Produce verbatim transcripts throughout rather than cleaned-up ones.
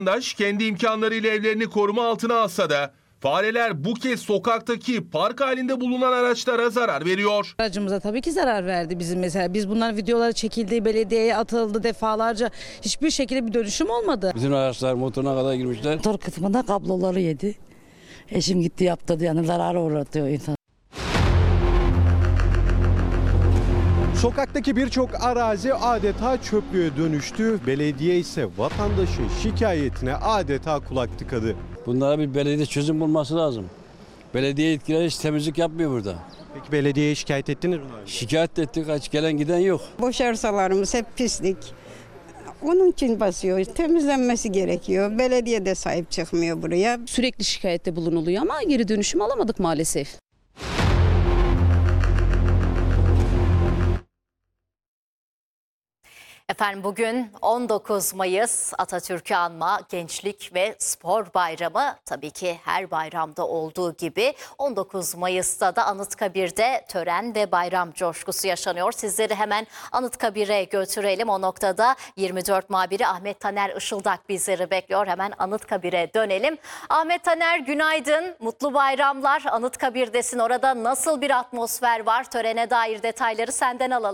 Vatandaş kendi imkanlarıyla evlerini koruma altına alsa da fareler bu kez sokaktaki park halinde bulunan araçlara zarar veriyor. Aracımıza tabii ki zarar verdi bizim mesela. Biz bunların videoları çekildi, belediyeye atıldı defalarca. Hiçbir şekilde bir dönüşüm olmadı. Bütün araçlar motoruna kadar girmişler. Motor kısmında kabloları yedi. Eşim gitti yaptırdı, yani zarara uğratıyor insan. Sokaktaki birçok arazi adeta çöplüğe dönüştü. Belediye ise vatandaşın şikayetine adeta kulak tıkadı. Bunlara bir belediye çözüm bulması lazım. Belediye yetkilileri hiç temizlik yapmıyor burada. Peki belediyeye şikayet ettiniz mi? Şikayet ettik, hiç gelen giden yok. Boş arsalarımız hep pislik. Onun için basıyor. Temizlenmesi gerekiyor. Belediye de sahip çıkmıyor buraya. Sürekli şikayette bulunuluyor ama geri dönüşüm alamadık maalesef. Efendim bugün on dokuz Mayıs Atatürk'ü anma Gençlik ve Spor Bayramı. Tabii ki her bayramda olduğu gibi on dokuz Mayıs'ta da Anıtkabir'de tören ve bayram coşkusu yaşanıyor. Sizleri hemen Anıtkabir'e götürelim. O noktada yirmi dört muhabiri Ahmet Taner Işıldak bizleri bekliyor. Hemen Anıtkabir'e dönelim. Ahmet Taner günaydın, mutlu bayramlar. Anıtkabir'desin, orada nasıl bir atmosfer var? Törene dair detayları senden alalım.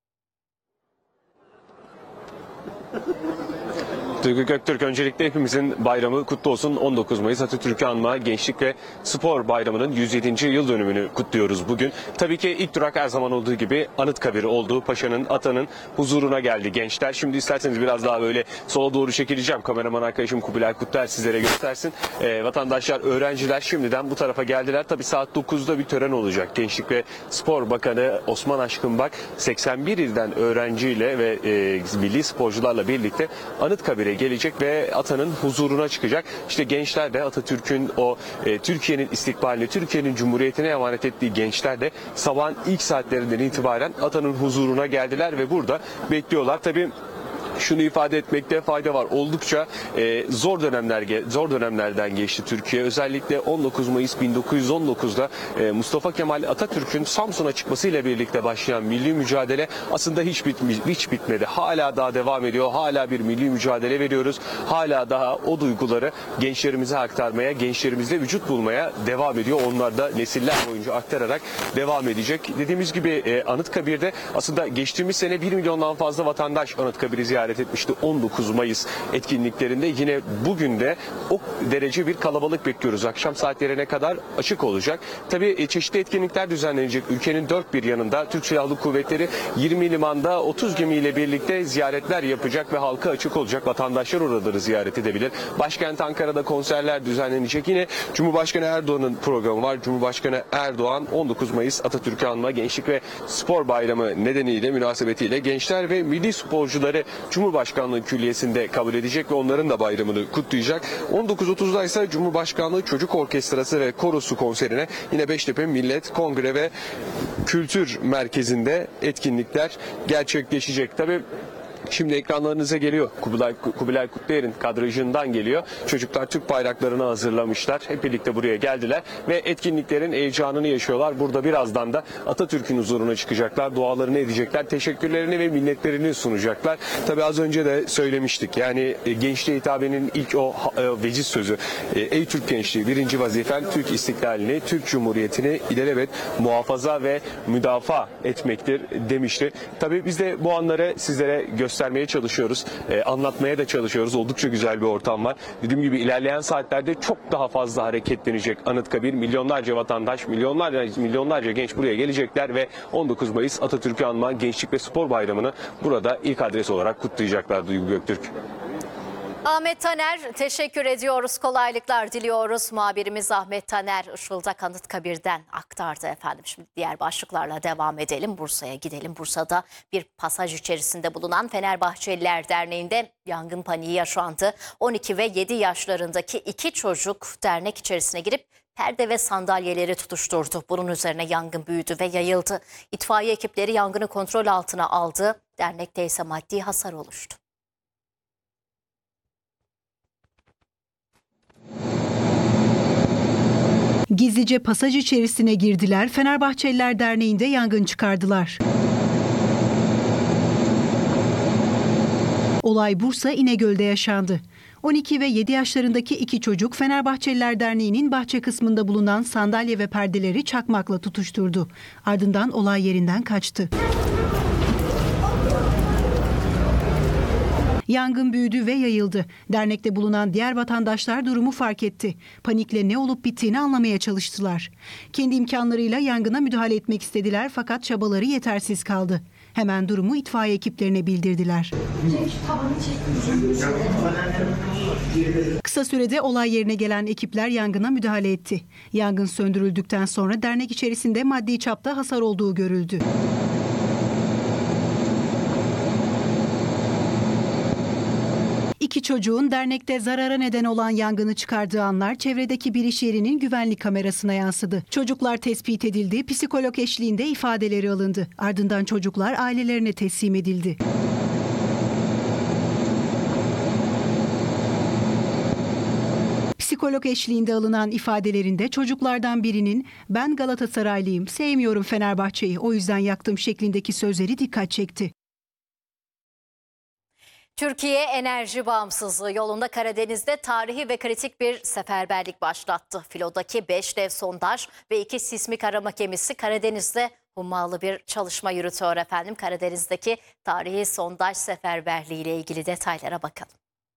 Duygu Göktürk, öncelikle hepimizin bayramı kutlu olsun. on dokuz Mayıs Atatürk'ü anma Gençlik ve Spor Bayramı'nın yüz yedinci yıl dönümünü kutluyoruz bugün. Tabii ki ilk durak her zaman olduğu gibi Anıtkabir oldu. Paşa'nın, atanın huzuruna geldi gençler. Şimdi isterseniz biraz daha böyle sola doğru çekileceğim. Kameraman arkadaşım Kubilay Kutluer sizlere göstersin. Ee, vatandaşlar, öğrenciler şimdiden bu tarafa geldiler. Tabii saat dokuzda bir tören olacak. Gençlik ve Spor Bakanı Osman Aşkınbak seksen bir ilden öğrenciyle ve e, milli sporcularla birlikte Anıtkabir'e gelecek ve atanın huzuruna çıkacak. İşte gençler de Atatürk'ün o e, Türkiye'nin istikbalini, Türkiye'nin Cumhuriyeti'ne emanet ettiği gençler de sabahın ilk saatlerinden itibaren atanın huzuruna geldiler ve burada bekliyorlar. Tabii şunu ifade etmekte fayda var. Oldukça e, zor dönemler zor dönemlerden geçti Türkiye. Özellikle on dokuz Mayıs bin dokuz yüz on dokuzda e, Mustafa Kemal Atatürk'ün Samsun'a çıkmasıyla birlikte başlayan milli mücadele aslında hiç bitmiş, hiç bitmedi. Hala daha devam ediyor. Hala bir milli mücadele veriyoruz. Hala daha o duyguları gençlerimize aktarmaya, gençlerimizde vücut bulmaya devam ediyor. Onlar da nesiller boyunca aktararak devam edecek. Dediğimiz gibi e, Anıtkabir'de aslında geçtiğimiz sene bir milyondan fazla vatandaş Anıtkabir'i ziyaret etmişti on dokuz Mayıs etkinliklerinde. Yine bugün de o derece bir kalabalık bekliyoruz. Akşam saatlerine kadar açık olacak. Tabii çeşitli etkinlikler düzenlenecek. Ülkenin dört bir yanında Türk Silahlı Kuvvetleri yirmi limanda otuz gemiyle birlikte ziyaretler yapacak ve halka açık olacak. Vatandaşlar oraları ziyaret edebilir. Başkent Ankara'da konserler düzenlenecek. Yine Cumhurbaşkanı Erdoğan'ın programı var. Cumhurbaşkanı Erdoğan on dokuz Mayıs Atatürk'ü anma Gençlik ve Spor Bayramı nedeniyle, münasebetiyle gençler ve milli sporcuları Cumhurbaşkanlığı Külliyesi'nde kabul edecek ve onların da bayramını kutlayacak. on dokuz otuzda ise Cumhurbaşkanlığı Çocuk Orkestrası ve Korosu konserine yine Beştepe Millet Kongre ve Kültür Merkezi'nde etkinlikler gerçekleşecek. Tabii şimdi ekranlarınıza geliyor. Kubilay, Kubilay Kutluer'in kadrajından geliyor. Çocuklar Türk bayraklarını hazırlamışlar. Hep birlikte buraya geldiler ve etkinliklerin heyecanını yaşıyorlar. Burada birazdan da Atatürk'ün huzuruna çıkacaklar. Dualarını edecekler. Teşekkürlerini ve minnetlerini sunacaklar. Tabii az önce de söylemiştik. Yani gençliğe hitabenin ilk o e, veciz sözü. E, Ey Türk gençliği, birinci vazifen Türk istiklalini, Türk Cumhuriyeti'ni ilelebet muhafaza ve müdafaa etmektir demişti. Tabii biz de bu anları sizlere gösterdik. göstermeye çalışıyoruz. E, anlatmaya da çalışıyoruz. Oldukça güzel bir ortam var. Dediğim gibi ilerleyen saatlerde çok daha fazla hareketlenecek Anıtkabir. Milyonlarca vatandaş, milyonlarca milyonlarca genç buraya gelecekler ve on dokuz Mayıs Atatürk'ü anma Gençlik ve Spor Bayramı'nı burada ilk adres olarak kutlayacaklar Duygu Göktürk. Ahmet Taner, teşekkür ediyoruz. Kolaylıklar diliyoruz. Muhabirimiz Ahmet Taner Işıldak Anıtkabir'den aktardı efendim. Şimdi diğer başlıklarla devam edelim. Bursa'ya gidelim. Bursa'da bir pasaj içerisinde bulunan Fenerbahçeliler Derneği'nde yangın paniği yaşandı. on iki ve yedi yaşlarındaki iki çocuk dernek içerisine girip perde ve sandalyeleri tutuşturdu. Bunun üzerine yangın büyüdü ve yayıldı. İtfaiye ekipleri yangını kontrol altına aldı. Dernekte ise maddi hasar oluştu. Gizlice pasaj içerisine girdiler, Fenerbahçeliler Derneği'nde yangın çıkardılar. Olay Bursa İnegöl'de yaşandı. on iki ve yedi yaşlarındaki iki çocuk Fenerbahçeliler Derneği'nin bahçe kısmında bulunan sandalye ve perdeleri çakmakla tutuşturdu. Ardından olay yerinden kaçtı. Yangın büyüdü ve yayıldı. Dernekte bulunan diğer vatandaşlar durumu fark etti. Panikle ne olup bittiğini anlamaya çalıştılar. Kendi imkanlarıyla yangına müdahale etmek istediler fakat çabaları yetersiz kaldı. Hemen durumu itfaiye ekiplerine bildirdiler. Kısa sürede olay yerine gelen ekipler yangına müdahale etti. Yangın söndürüldükten sonra dernek içerisinde maddi çapta hasar olduğu görüldü. İki çocuğun dernekte zarara neden olan yangını çıkardığı anlar çevredeki bir iş yerinin güvenlik kamerasına yansıdı. Çocuklar tespit edildi, psikolog eşliğinde ifadeleri alındı. Ardından çocuklar ailelerine teslim edildi. Psikolog eşliğinde alınan ifadelerinde çocuklardan birinin "Ben Galatasaraylıyım, sevmiyorum Fenerbahçe'yi, o yüzden yaktım" şeklindeki sözleri dikkat çekti. Türkiye enerji bağımsızlığı yolunda Karadeniz'de tarihi ve kritik bir seferberlik başlattı. Filodaki beş dev sondaj ve iki sismik arama gemisi Karadeniz'de hummalı bir çalışma yürütüyor efendim. Karadeniz'deki tarihi sondaj seferberliği ile ilgili detaylara bakalım.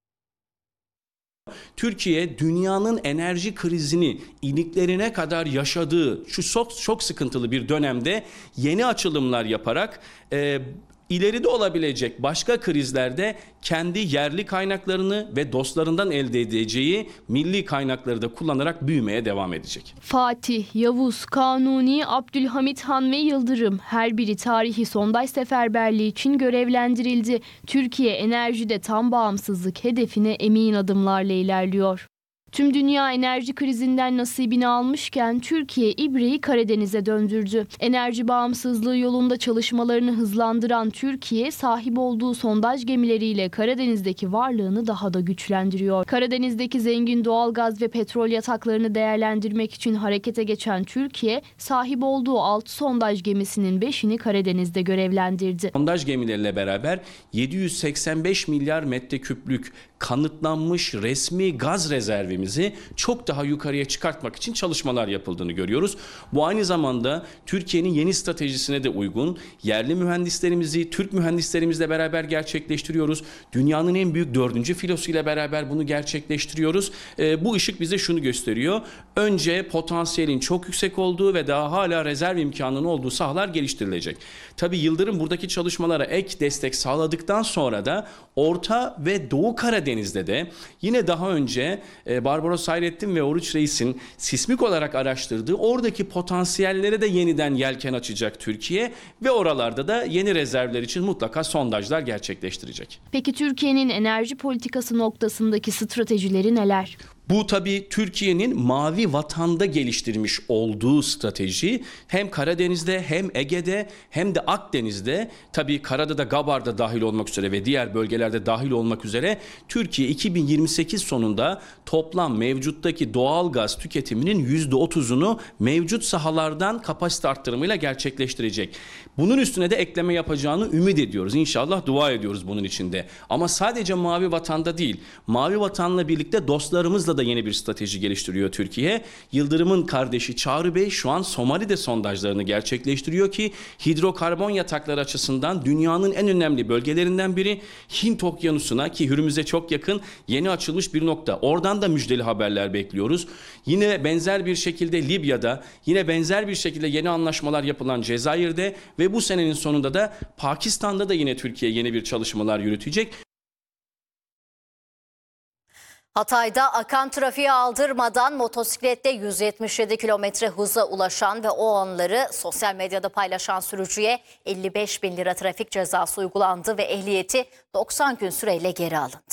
Türkiye dünyanın enerji krizini iliklerine kadar yaşadığı şu çok, çok sıkıntılı bir dönemde yeni açılımlar yaparak e, ileride olabilecek başka krizlerde kendi yerli kaynaklarını ve dostlarından elde edeceği milli kaynakları da kullanarak büyümeye devam edecek. Fatih, Yavuz, Kanuni, Abdülhamit Han ve Yıldırım her biri tarihi sondaj seferberliği için görevlendirildi. Türkiye enerjide tam bağımsızlık hedefine emin adımlarla ilerliyor. Tüm dünya enerji krizinden nasibini almışken Türkiye ibreyi Karadeniz'e döndürdü. Enerji bağımsızlığı yolunda çalışmalarını hızlandıran Türkiye, sahip olduğu sondaj gemileriyle Karadeniz'deki varlığını daha da güçlendiriyor. Karadeniz'deki zengin doğalgaz ve petrol yataklarını değerlendirmek için harekete geçen Türkiye, sahip olduğu altı sondaj gemisinin beşini Karadeniz'de görevlendirdi. Sondaj gemileriyle beraber yedi yüz seksen beş milyar metreküplük kanıtlanmış resmi gaz rezervimizi çok daha yukarıya çıkartmak için çalışmalar yapıldığını görüyoruz. Bu aynı zamanda Türkiye'nin yeni stratejisine de uygun. Yerli mühendislerimizi Türk mühendislerimizle beraber gerçekleştiriyoruz. Dünyanın en büyük dördüncü filosuyla beraber bunu gerçekleştiriyoruz. E, bu ışık bize şunu gösteriyor. Önce potansiyelin çok yüksek olduğu ve daha hala rezerv imkanının olduğu sahalar geliştirilecek. Tabii Yıldırım buradaki çalışmalara ek destek sağladıktan sonra da Orta ve Doğu Karadeniz'de de yine daha önce e, Barbaros Hayrettin ve Oruç Reis'in sismik olarak araştırdığı oradaki potansiyellere de yeniden yelken açacak Türkiye ve oralarda da yeni rezervler için mutlaka sondajlar gerçekleştirecek. Peki Türkiye'nin enerji politikası noktasındaki stratejileri neler? Bu tabii Türkiye'nin mavi vatanda geliştirmiş olduğu strateji hem Karadeniz'de hem Ege'de hem de Akdeniz'de, tabii karada da Gabar'da dahil olmak üzere ve diğer bölgelerde dahil olmak üzere Türkiye iki bin yirmi sekiz sonunda toplam mevcuttaki doğal gaz tüketiminin yüzde otuzunu mevcut sahalardan kapasite arttırımıyla gerçekleştirecek. Bunun üstüne de ekleme yapacağını ümit ediyoruz. İnşallah dua ediyoruz bunun içinde. Ama sadece mavi vatanda değil, mavi vatanla birlikte dostlarımızla da yeni bir strateji geliştiriyor Türkiye. Yıldırım'ın kardeşi Çağrı Bey şu an Somali'de sondajlarını gerçekleştiriyor ki hidrokarbon yatakları açısından dünyanın en önemli bölgelerinden biri. Hint Okyanusu'na, ki Hürmüz'e çok yakın, yeni açılmış bir nokta. Oradan da müjdeli haberler bekliyoruz. Yine benzer bir şekilde Libya'da, yine benzer bir şekilde yeni anlaşmalar yapılan Cezayir'de ve bu senenin sonunda da Pakistan'da da yine Türkiye yeni bir çalışmalar yürütecek. Hatay'da akan trafiğe aldırmadan motosiklette yüz yetmiş yedi kilometre hıza ulaşan ve o anları sosyal medyada paylaşan sürücüye elli beş bin lira trafik cezası uygulandı ve ehliyeti doksan gün süreyle geri alındı.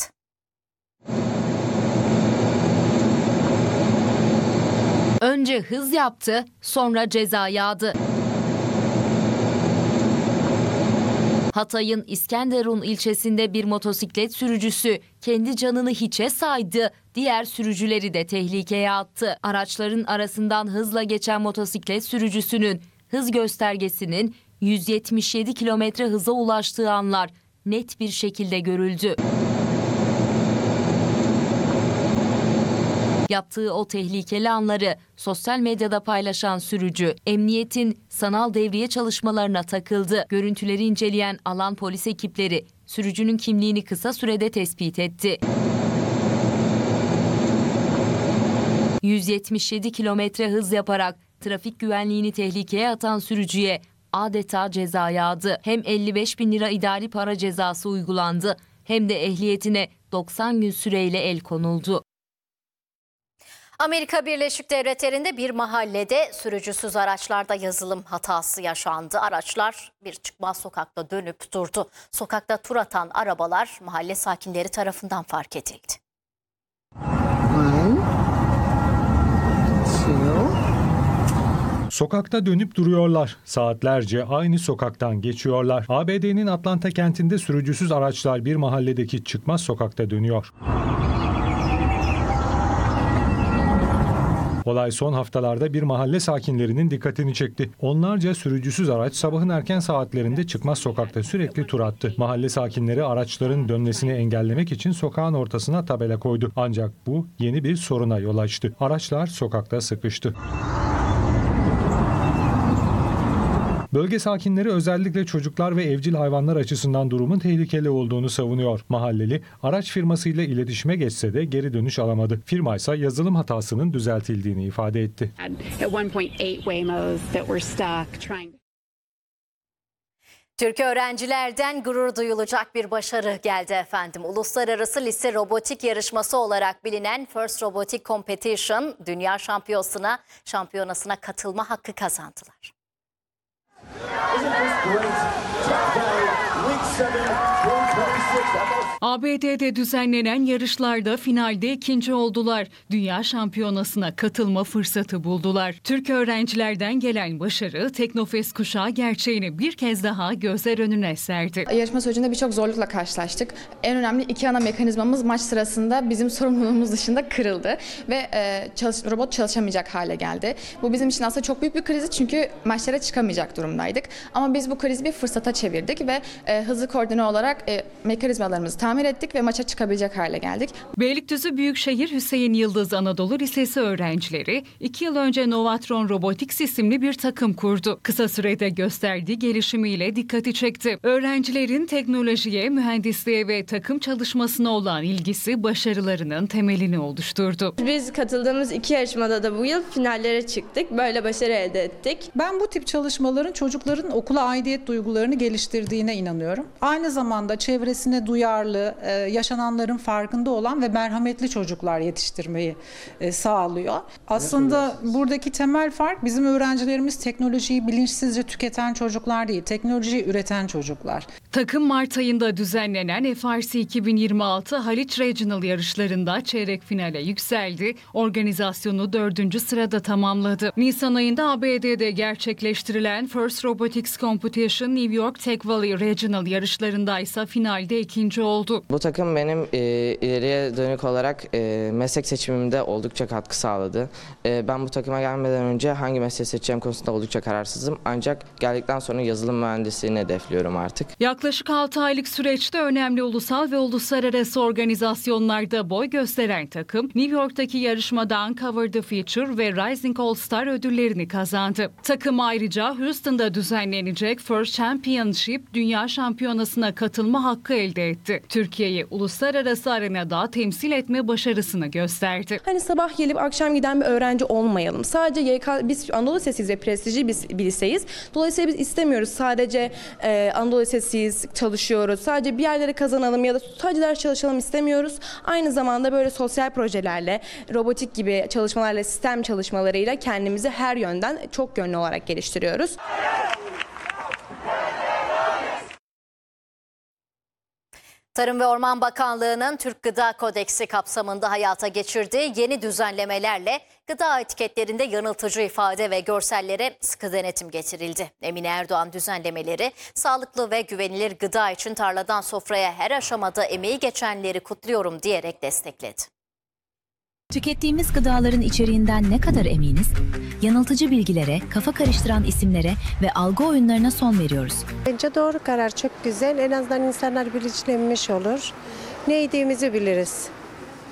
Önce hız yaptı, sonra ceza yağdı. Hatay'ın İskenderun ilçesinde bir motosiklet sürücüsü kendi canını hiçe saydı, diğer sürücüleri de tehlikeye attı. Araçların arasından hızla geçen motosiklet sürücüsünün hız göstergesinin yüz yetmiş yedi kilometre hıza ulaştığı anlar net bir şekilde görüldü. Yaptığı o tehlikeli anları sosyal medyada paylaşan sürücü, emniyetin sanal devriye çalışmalarına takıldı. Görüntüleri inceleyen alan polis ekipleri sürücünün kimliğini kısa sürede tespit etti. yüz yetmiş yedi kilometre hız yaparak trafik güvenliğini tehlikeye atan sürücüye adeta ceza yağdı. Hem elli beş bin lira idari para cezası uygulandı hem de ehliyetine doksan gün süreyle el konuldu. Amerika Birleşik Devletleri'nde bir mahallede sürücüsüz araçlarda yazılım hatası yaşandı. Araçlar bir çıkmaz sokakta dönüp durdu. Sokakta tur atan arabalar mahalle sakinleri tarafından fark edildi. Sokakta dönüp duruyorlar. Saatlerce aynı sokaktan geçiyorlar. A B D'nin Atlanta kentinde sürücüsüz araçlar bir mahalledeki çıkmaz sokakta dönüyor. Olay son haftalarda bir mahalle sakinlerinin dikkatini çekti. Onlarca sürücüsüz araç sabahın erken saatlerinde çıkmaz sokakta sürekli tur attı. Mahalle sakinleri araçların dönmesini engellemek için sokağın ortasına tabela koydu. Ancak bu yeni bir soruna yol açtı. Araçlar sokakta sıkıştı. Bölge sakinleri özellikle çocuklar ve evcil hayvanlar açısından durumun tehlikeli olduğunu savunuyor. Mahalleli araç firmasıyla iletişime geçse de geri dönüş alamadı. Firma ise yazılım hatasının düzeltildiğini ifade etti. Türk öğrencilerden gurur duyulacak bir başarı geldi efendim. Uluslararası Lise Robotik Yarışması olarak bilinen First Robotic Competition Dünya Şampiyonası'na şampiyonasına katılma hakkı kazandılar. A B D'de düzenlenen yarışlarda finalde ikinci oldular. Dünya şampiyonasına katılma fırsatı buldular. Türk öğrencilerden gelen başarı Teknofest kuşağı gerçeğini bir kez daha gözler önüne serdi. Yarışma sürecinde birçok zorlukla karşılaştık. En önemli iki ana mekanizmamız maç sırasında bizim sorumluluğumuz dışında kırıldı ve e, çalış, robot çalışamayacak hale geldi. Bu bizim için aslında çok büyük bir krizi çünkü maçlara çıkamayacak durumdaydık. Ama biz bu krizi bir fırsata çevirdik ve e, hızlı koordine olarak e, mekanizmalarımızı tamir ettik ve maça çıkabilecek hale geldik. Beylikdüzü Büyükşehir Hüseyin Yıldız Anadolu Lisesi öğrencileri iki yıl önce Novatron Robotics isimli bir takım kurdu. Kısa sürede gösterdiği gelişimiyle dikkati çekti. Öğrencilerin teknolojiye, mühendisliğe ve takım çalışmasına olan ilgisi başarılarının temelini oluşturdu. Biz katıldığımız iki yarışmada da bu yıl finallere çıktık. Böyle başarı elde ettik. Ben bu tip çalışmaların çocukların okula aidiyet duygularını geliştirdiğine inanıyorum. Aynı zamanda çevresine duyarlı, yaşananların farkında olan ve merhametli çocuklar yetiştirmeyi sağlıyor. Aslında buradaki temel fark bizim öğrencilerimiz teknolojiyi bilinçsizce tüketen çocuklar değil, teknolojiyi üreten çocuklar. Takım Mart ayında düzenlenen F R C iki bin yirmi altı Haliç Regional yarışlarında çeyrek finale yükseldi. Organizasyonu dördüncü sırada tamamladı. Nisan ayında A B D'de gerçekleştirilen First Robotics Competition New York Tech Valley Regional yarışlarında ise finalde ikinci oldu. Bu takım benim e, ileriye dönük olarak e, meslek seçimimde oldukça katkı sağladı. E, ben bu takıma gelmeden önce hangi mesleği seçeceğim konusunda oldukça kararsızım. Ancak geldikten sonra yazılım mühendisliğini hedefliyorum artık. Yaklaşık altı aylık süreçte önemli ulusal ve uluslararası organizasyonlarda boy gösteren takım, New York'taki yarışmada Uncover the Future ve Rising All Star ödüllerini kazandı. Takım ayrıca Houston'da düzenlenecek First Championship Dünya Şampiyonası'na katılma hakkı elde etti. Türkiye'yi uluslararası arenada temsil etme başarısını gösterdi. Hani sabah gelip akşam giden bir öğrenci olmayalım. Sadece Y K, biz Anadolu Lisesi'yiz ve prestijli bir liseyiz. Dolayısıyla biz istemiyoruz sadece e, Anadolu Lisesi'yiz, çalışıyoruz. Sadece bir yerlere kazanalım ya da sadece ders çalışalım istemiyoruz. Aynı zamanda böyle sosyal projelerle, robotik gibi çalışmalarla, sistem çalışmalarıyla kendimizi her yönden çok yönlü olarak geliştiriyoruz. Tarım ve Orman Bakanlığı'nın Türk Gıda Kodeksi kapsamında hayata geçirdiği yeni düzenlemelerle gıda etiketlerinde yanıltıcı ifade ve görsellere sıkı denetim getirildi. Emine Erdoğan düzenlemeleri sağlıklı ve güvenilir gıda için tarladan sofraya her aşamada emeği geçenleri kutluyorum diyerek destekledi. Tükettiğimiz gıdaların içeriğinden ne kadar eminiz? Yanıltıcı bilgilere, kafa karıştıran isimlere ve algı oyunlarına son veriyoruz. Bence doğru karar, çok güzel. En azından insanlar bilinçlenmiş olur. Ne yediğimizi biliriz.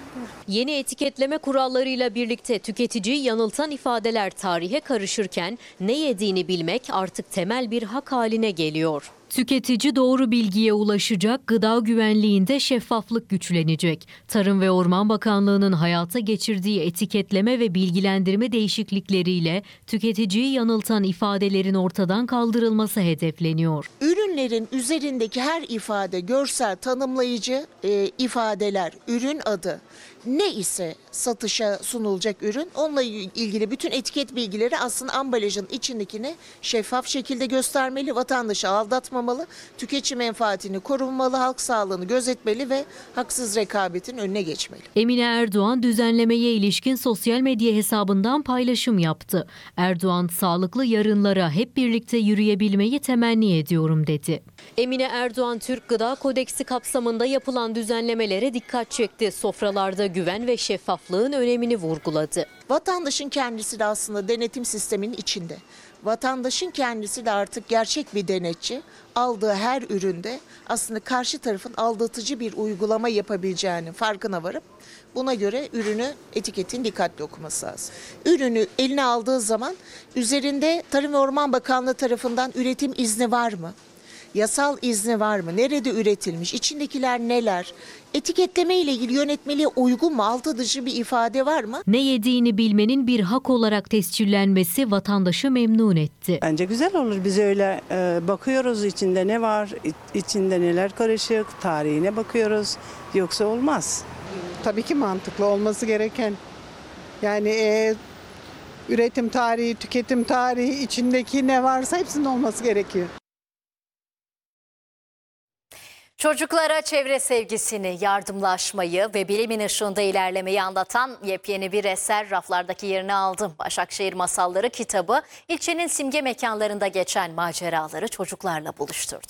Yeni etiketleme kurallarıyla birlikte tüketiciyi yanıltan ifadeler tarihe karışırken ne yediğini bilmek artık temel bir hak haline geliyor. Tüketici doğru bilgiye ulaşacak, gıda güvenliğinde şeffaflık güçlenecek. Tarım ve Orman Bakanlığı'nın hayata geçirdiği etiketleme ve bilgilendirme değişiklikleriyle tüketiciyi yanıltan ifadelerin ortadan kaldırılması hedefleniyor. Ürünlerin üzerindeki her ifade, görsel tanımlayıcı e, ifadeler, ürün adı ne ise satışa sunulacak ürün, onunla ilgili bütün etiket bilgileri aslında ambalajın içindekini şeffaf şekilde göstermeli, vatandaşı aldatmamalı, tüketici menfaatini korunmalı, halk sağlığını gözetmeli ve haksız rekabetin önüne geçmeli. Emine Erdoğan düzenlemeye ilişkin sosyal medya hesabından paylaşım yaptı. Erdoğan, sağlıklı yarınlara hep birlikte yürüyebilmeyi temenni ediyorum dedi. Emine Erdoğan, Türk Gıda Kodeksi kapsamında yapılan düzenlemelere dikkat çekti. Sofralarda güven ve şeffaflığın önemini vurguladı. Vatandaşın kendisi de aslında denetim sisteminin içinde. Vatandaşın kendisi de artık gerçek bir denetçi. Aldığı her üründe aslında karşı tarafın aldatıcı bir uygulama yapabileceğinin farkına varıp buna göre ürünü, etiketin dikkatli okuması lazım. Ürünü eline aldığı zaman üzerinde Tarım ve Orman Bakanlığı tarafından üretim izni var mı? Yasal izni var mı? Nerede üretilmiş? İçindekiler neler? Etiketleme ile ilgili yönetmeliğe uygun mu? Altı dışı bir ifade var mı? Ne yediğini bilmenin bir hak olarak tescillenmesi vatandaşı memnun etti. Bence güzel olur. Biz öyle e, bakıyoruz, içinde ne var, içinde neler karışık, tarihine bakıyoruz. Yoksa olmaz. Tabii ki mantıklı olması gereken. Yani e, üretim tarihi, tüketim tarihi, içindeki ne varsa hepsinin olması gerekiyor. Çocuklara çevre sevgisini, yardımlaşmayı ve bilimin ışığında ilerlemeyi anlatan yepyeni bir eser raflardaki yerini aldı. Başakşehir Masalları kitabı ilçenin simge mekanlarında geçen maceraları çocuklarla buluşturdu.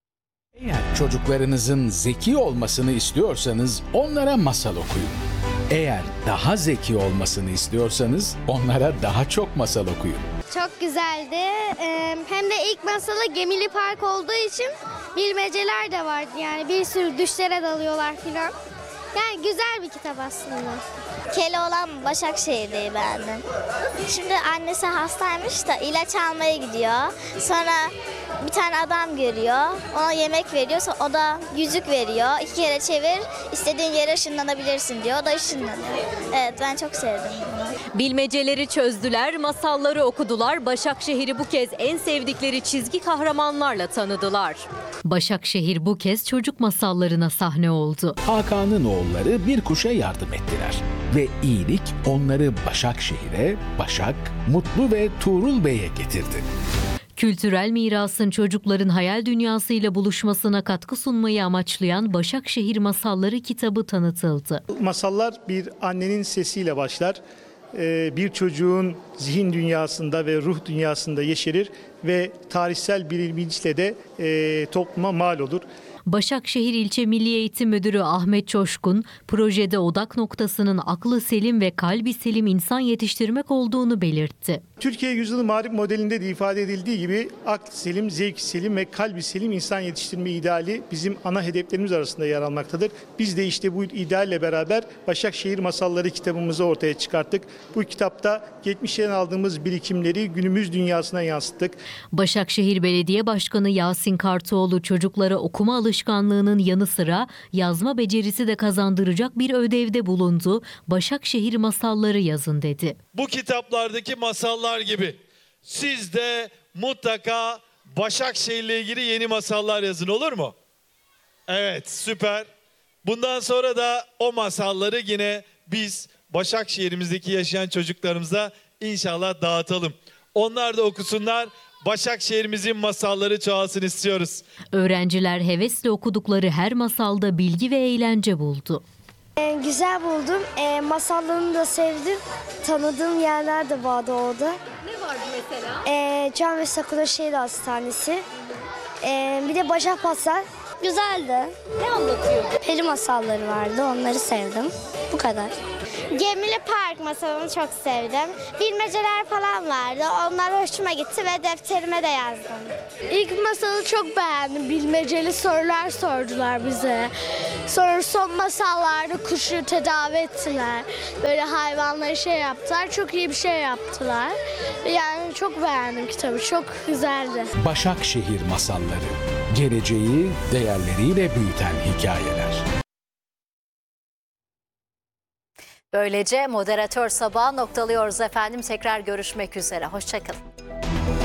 Eğer çocuklarınızın zeki olmasını istiyorsanız onlara masal okuyun. Eğer daha zeki olmasını istiyorsanız onlara daha çok masal okuyun. Çok güzeldi. Hem de ilk masalı Gemili Park olduğu için bilmeceler de vardı. Yani bir sürü düşlere dalıyorlar filan. Yani güzel bir kitap aslında. Keloğlan Başakşehir'deyi beğendim. Şimdi annesi hastaymış da ilaç almaya gidiyor. Sonra bir tane adam görüyor. Ona yemek veriyor. Sonra o da yüzük veriyor. İki kere çevir, istediğin yere ışınlanabilirsin diyor. O da ışınlanıyor. Evet, ben çok sevdim bunu. Bilmeceleri çözdüler, masalları okudular. Başakşehir'i bu kez en sevdikleri çizgi kahramanlarla tanıdılar. Başakşehir bu kez çocuk masallarına sahne oldu. Hakan'ın oğulları bir kuşa yardım ettiler. Ve iyilik onları Başakşehir'e, Başak, Mutlu ve Tuğrul Bey'e getirdi. Kültürel mirasın çocukların hayal dünyasıyla buluşmasına katkı sunmayı amaçlayan Başakşehir Masalları kitabı tanıtıldı. Masallar bir annenin sesiyle başlar. Bir çocuğun zihin dünyasında ve ruh dünyasında yeşerir ve tarihsel bir bilinçle de topluma mal olur. Başakşehir İlçe Milli Eğitim Müdürü Ahmet Çoşkun, projede odak noktasının aklı selim ve kalbi selim insan yetiştirmek olduğunu belirtti. Türkiye Yüzyılı Marif modelinde de ifade edildiği gibi aklı selim, zevk selim ve kalbi selim insan yetiştirme ideali bizim ana hedeflerimiz arasında yer almaktadır. Biz de işte bu idealle beraber Başakşehir Masalları kitabımızı ortaya çıkarttık. Bu kitapta geçmişten aldığımız birikimleri günümüz dünyasına yansıttık. Başakşehir Belediye Başkanı Yasin Kartoğlu çocuklara okuma alışkanlığının yanı sıra yazma becerisi de kazandıracak bir ödevde bulundu. Başakşehir Masalları yazın dedi. Bu kitaplardaki masallar gibi siz de mutlaka Başakşehir'le ilgili yeni masallar yazın, olur mu? Evet, süper. Bundan sonra da o masalları yine biz Başakşehir'imizdeki yaşayan çocuklarımıza inşallah dağıtalım. Onlar da okusunlar. Başakşehir'imizin masalları çoğalsın istiyoruz. Öğrenciler hevesle okudukları her masalda bilgi ve eğlence buldu. Ee, güzel buldum. Ee, masallarını da sevdim. Tanıdığım yerler de vardı orada. Ne vardı mesela? Ee, Can ve Sakura Şehir Hastanesi. Ee, bir de Başak Paslar. Güzeldi. Ne anlatıyordu? Peri masalları vardı. Onları sevdim. Bu kadar. Gemili Park masalını çok sevdim. Bilmeceler falan vardı. Onlar hoşuma gitti ve defterime de yazdım. İlk masalı çok beğendim. Bilmeceli sorular sordular bize. Sonra son masallarda kuşu tedavi ettiler. Böyle hayvanları şey yaptılar. Çok iyi bir şey yaptılar. Yani çok beğendim kitabı. Çok güzeldi. Başakşehir Masalları. Geleceği değerleriyle büyüten hikayeler. Böylece moderatör sabahı noktalıyoruz efendim. Tekrar görüşmek üzere. Hoşça kalın.